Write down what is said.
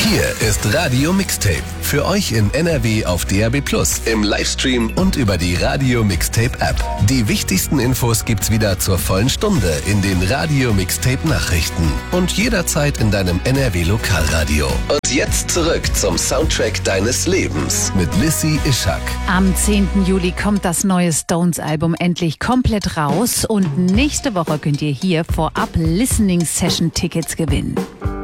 Hier ist Radio Mixtape. Für euch in NRW auf DAB+, im Livestream und über die Radio Mixtape App. Die wichtigsten Infos gibt's wieder zur vollen Stunde in den Radio Mixtape Nachrichten und jederzeit in deinem NRW Lokalradio. Und jetzt zurück zum Soundtrack deines Lebens mit Lissy Ischak. Am 10. Juli kommt das neue Stones-Album endlich komplett raus und nächste Woche könnt ihr hier vorab Listening-Session-Tickets gewinnen.